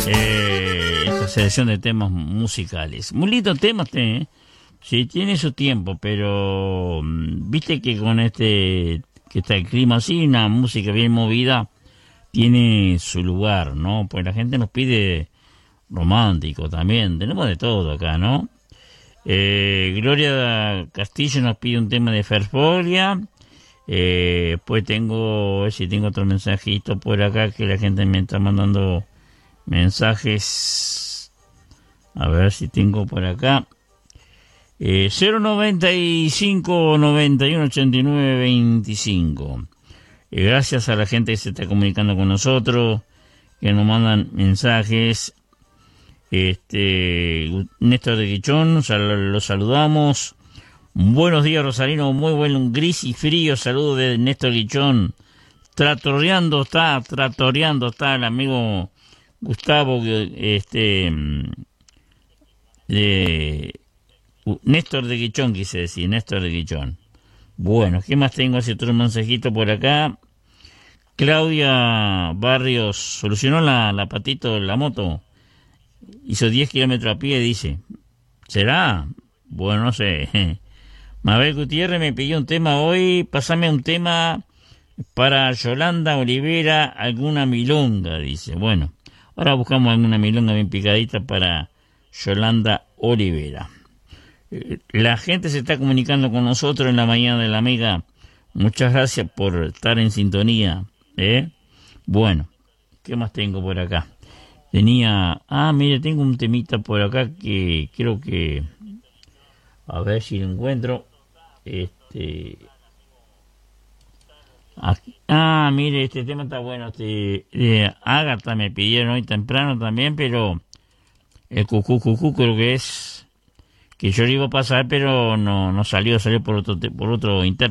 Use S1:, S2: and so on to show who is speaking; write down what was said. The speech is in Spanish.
S1: Esta selección de temas musicales. Muy lindo tema, sí, tiene su tiempo, pero viste que con que está el clima así, una música bien movida, tiene su lugar, ¿no? Pues la gente nos pide romántico también, tenemos de todo acá, ¿no? Gloria Castillo nos pide un tema de Ferfolia. Pues tengo, a ver si tengo otro mensajito por acá, que la gente me está mandando mensajes. A ver si tengo por acá. 095 91 89 25. Gracias a la gente que se está comunicando con nosotros, que nos mandan mensajes. Néstor de Guichón, los saludamos. Buenos días, Rosarino, muy buen gris y frío. Saludos de Néstor Guichón. Tratoreando está el amigo Gustavo, Néstor de Guichón, quise decir, Néstor de Guichón. Bueno, ¿qué más tengo? Hace otro mensajito por acá. Claudia Barrios solucionó la patito de la moto. Hizo 10 kilómetros a pie, dice. ¿Será? Bueno, no sé. Mabel Gutiérrez me pidió un tema hoy. Pásame un tema para Yolanda Olivera, alguna milonga, dice. Bueno, ahora buscamos alguna milonga bien picadita para Yolanda Olivera. La gente se está comunicando con nosotros en la mañana de la Mega. Muchas gracias por estar en sintonía. Bueno, ¿qué más tengo por acá? Mire, tengo un temita por acá que creo que... A ver si lo encuentro. Aquí. Mire, este tema está bueno. Ágata me pidieron hoy temprano también, pero el cucú creo que es... que yo le iba a pasar, pero no salió por otro intérprete.